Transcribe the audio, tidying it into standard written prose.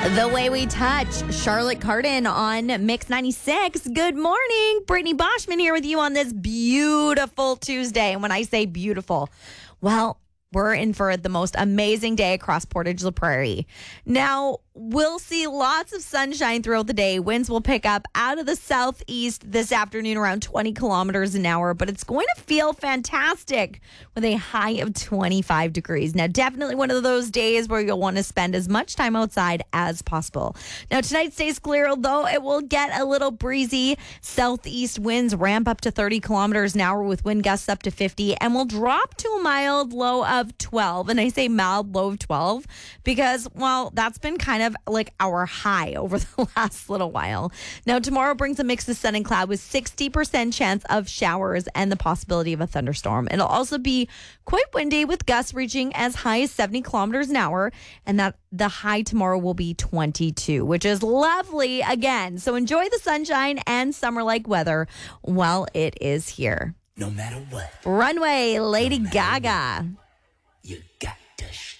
The Way We Touch, Charlotte Cardin on Mix 96. Good morning. Brittany Boschman here with you on this beautiful Tuesday. And when I say beautiful, well, we're in for the most amazing day across Portage La Prairie. Now, we'll see lots of sunshine throughout the day. Winds will pick up out of the southeast this afternoon around 20 kilometers an hour, but it's going to feel fantastic with a high of 25 degrees. Now, definitely one of those days where you'll want to spend as much time outside as possible. Now, tonight stays clear, although it will get a little breezy. Southeast winds ramp up to 30 kilometers an hour with wind gusts up to 50 and will drop to a mild low of 12. And I say mild low of 12 because, well, that's been kind of like our high over the last little while. Now, tomorrow brings a mix of sun and cloud with 60% chance of showers and the possibility of a thunderstorm. It'll also be quite windy with gusts reaching as high as 70 kilometers an hour, and that the high tomorrow will be 22, which is lovely again. So enjoy the sunshine and summer-like weather while it is here. No matter what. Runway, Lady Gaga. You got to